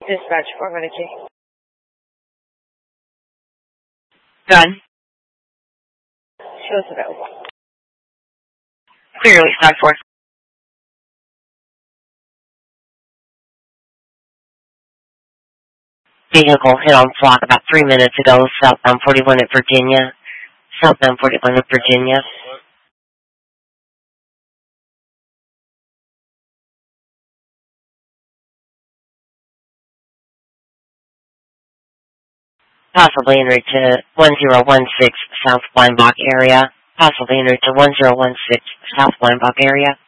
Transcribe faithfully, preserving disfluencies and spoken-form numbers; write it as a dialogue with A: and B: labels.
A: Dispatch four hundred K.
B: Done.
A: Shows available.
B: Clear release five four. Vehicle hit on flock about three minutes ago, southbound forty-one at Virginia. Southbound forty-one at Virginia. Possibly en route to one zero one six South Weinbach area. Possibly en route to one zero one six South Weinbach area.